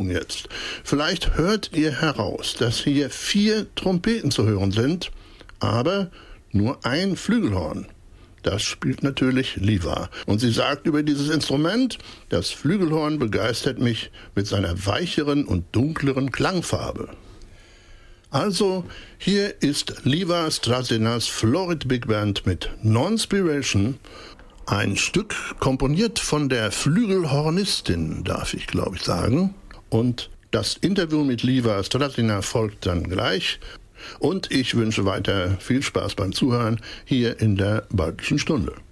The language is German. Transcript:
Ihnen jetzt. Vielleicht hört ihr heraus, dass hier 4 Trompeten zu hören sind, aber nur ein Flügelhorn. Das spielt natürlich Liva. Und sie sagt über dieses Instrument, das Flügelhorn begeistert mich mit seiner weicheren und dunkleren Klangfarbe. Also, hier ist Liva Strasinas Florid Big Band mit Nonspiration, ein Stück komponiert von der Flügelhornistin, darf ich glaube ich sagen. Und das Interview mit Liva Strasina folgt dann gleich. Und ich wünsche weiter viel Spaß beim Zuhören hier in der Baltischen Stunde.